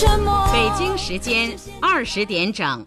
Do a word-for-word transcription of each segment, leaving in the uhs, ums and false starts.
什么？ 北京时间二十点整。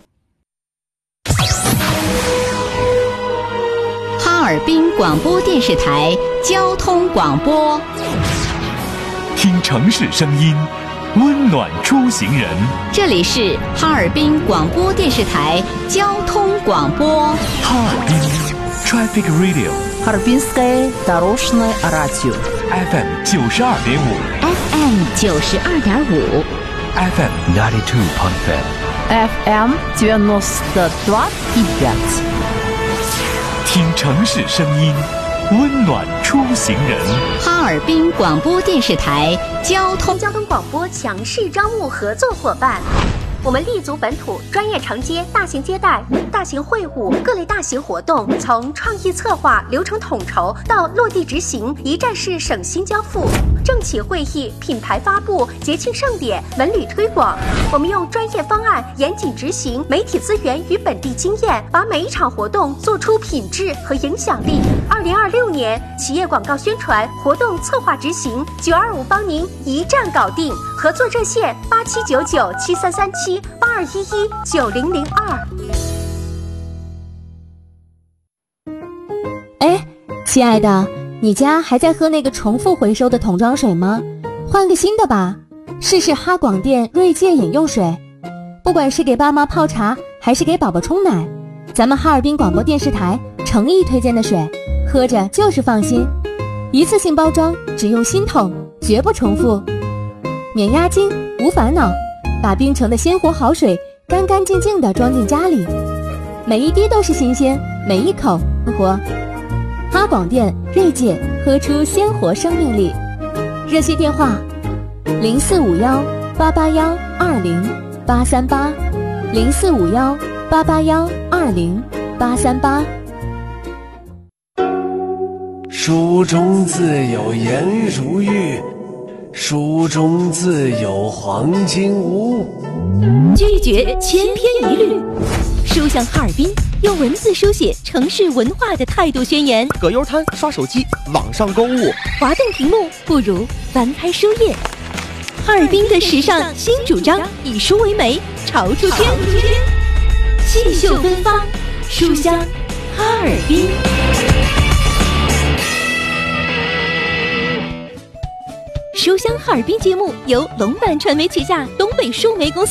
哈尔滨广播电视台交通广播， 听城市声音，温暖出行人。 这里是哈尔滨广播电视台交通广播。 哈尔滨 Traffic Radio， Харбинское дорожное радио F M 九十二点五 F M 九十二点五 F M ninety two point five F M девяносто два и пять。 听城市声音，温暖出行人。 哈尔滨广播电视台交通交通广播强势招募合作伙伴。我们立足本土，专业承接大型接待、大型会务、各类大型活动，从创意策划、流程统筹到落地执行，一站式省心交付。政企会议、品牌发布、节庆盛典、文旅推广，我们用专业方案严谨执行，媒体资源与本地经验，把每一场活动做出品质和影响力。二零二六年企业广告宣传、活动策划执行，九二五帮您一站搞定。合作热线八七九九七三三七八二一一九零零二。 哎，亲爱的，你家还在喝那个重复回收的桶装水吗？换个新的吧，试试哈广电锐界饮用水。不管是给爸妈泡茶，还是给宝宝冲奶，咱们哈尔滨广播电视台诚意推荐的水，喝着就是放心。一次性包装，只用新桶，绝不重复。免押金，无烦恼，把冰城的鲜活好水干干净净地装进家里，每一滴都是新鲜，每一口鲜活。哈广电锐界，喝出鲜活生命力。热线电话：零四五幺八八幺二零八三八，零四五幺八八幺二零八三八。 书中自有颜如玉，书中自有黄金屋。 拒绝千篇一律，书香哈尔滨，用文字书写城市文化的态度宣言。 葛优瘫、刷手机、网上购物， 滑动屏幕不如翻开书页。哈尔滨的时尚新主张，以书为媒，潮出圈，细绣芬芳，书香哈尔滨。书香哈尔滨节目由龙版传媒旗下东北数媒公司